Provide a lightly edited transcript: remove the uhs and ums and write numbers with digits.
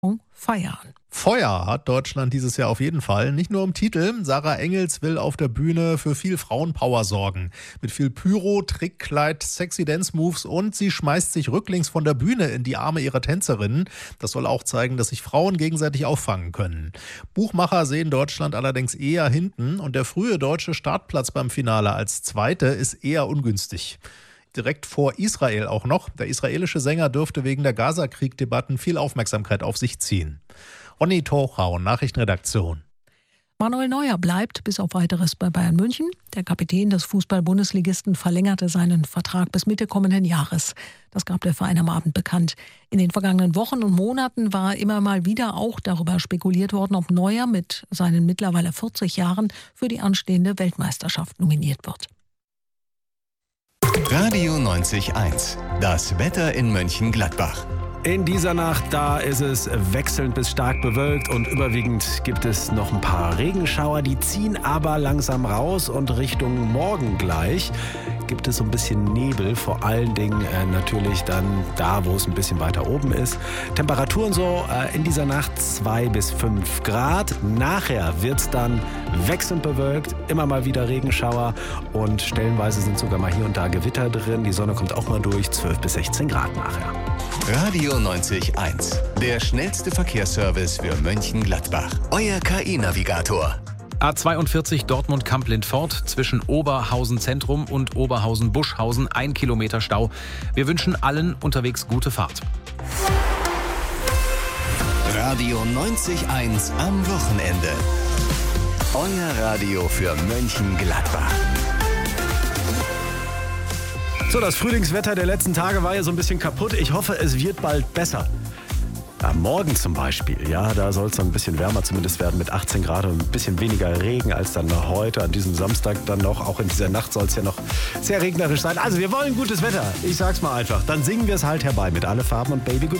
feiern. Feuer hat Deutschland dieses Jahr auf jeden Fall. Nicht nur im Titel. Sarah Engels will auf der Bühne für viel Frauenpower sorgen. Mit viel Pyro, Trickkleid, sexy Dance-Moves und sie schmeißt sich rücklings von der Bühne in die Arme ihrer Tänzerinnen. Das soll auch zeigen, dass sich Frauen gegenseitig auffangen können. Buchmacher sehen Deutschland allerdings eher hinten und der frühe deutsche Startplatz beim Finale als Zweite ist eher ungünstig. Direkt vor Israel auch noch. Der israelische Sänger dürfte wegen der Gaza-Krieg-Debatten viel Aufmerksamkeit auf sich ziehen. Ronny Tochau, Nachrichtenredaktion. Manuel Neuer bleibt bis auf Weiteres bei Bayern München. Der Kapitän des Fußball-Bundesligisten verlängerte seinen Vertrag bis Mitte kommenden Jahres. Das gab der Verein am Abend bekannt. In den vergangenen Wochen und Monaten war immer mal wieder auch darüber spekuliert worden, ob Neuer mit seinen mittlerweile 40 Jahren für die anstehende Weltmeisterschaft nominiert wird. Radio 90.1, das Wetter in Mönchengladbach. In dieser Nacht, da ist es wechselnd bis stark bewölkt und überwiegend gibt es noch ein paar Regenschauer. Die ziehen aber langsam raus und Richtung Morgen gleich gibt es so ein bisschen Nebel. Vor allen Dingen natürlich dann da, wo es ein bisschen weiter oben ist. Temperaturen so in dieser Nacht 2 bis 5 Grad. Nachher wird es dann wechselnd bewölkt, immer mal wieder Regenschauer und stellenweise sind sogar mal hier und da Gewitter drin. Die Sonne kommt auch mal durch, 12 bis 16 Grad nachher. Radio 90.1, der schnellste Verkehrsservice für Mönchengladbach. Euer KI-Navigator. A42 Dortmund-Kamp-Lindfort zwischen Oberhausen Zentrum und Oberhausen-Buschhausen 1 Kilometer Stau. Wir wünschen allen unterwegs gute Fahrt. Radio 90.1 am Wochenende. Euer Radio für Mönchengladbach. So, das Frühlingswetter der letzten Tage war ja so ein bisschen kaputt. Ich hoffe, es wird bald besser. Morgen zum Beispiel, ja, da soll es dann ein bisschen wärmer zumindest werden mit 18 Grad und ein bisschen weniger Regen als dann heute an diesem Samstag dann noch. Auch in dieser Nacht soll es ja noch sehr regnerisch sein. Also wir wollen gutes Wetter, ich sag's mal einfach. Dann singen wir es halt herbei mit Alle Farben und Baby Goodbye.